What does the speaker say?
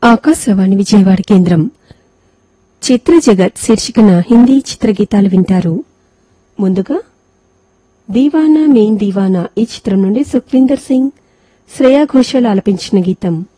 ఆకాశవాణి విజయవాడ కేంద్రం చిత్ర జగత్ శీర్షికన హిందీ చిత్రగీతాలు వింటారు. ముందుగా దీవానా మెయిన్ దీవానా ఈ చిత్రం నుండి సుఖ్వీందర్ సింగ్, శ్రేయా ఘోషాల్ ఆలపించిన గీతం.